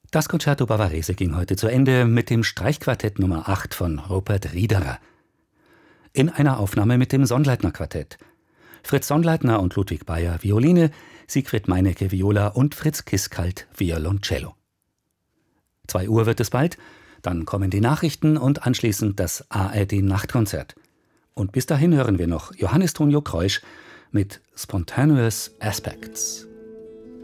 Das Concerto Bavarese ging heute zu Ende mit dem Streichquartett Nummer 8 von Rupert Riederer. In einer Aufnahme mit dem Sonnleitner-Quartett. Fritz Sonnleitner und Ludwig Beyer Violine, Siegfried Meinecke Viola und Fritz Kiskalt Violoncello. 2 Uhr wird es bald, dann kommen die Nachrichten und anschließend das ARD-Nachtkonzert. Und bis dahin hören wir noch Johannes Tonio Kreusch mit Spontaneous Aspects.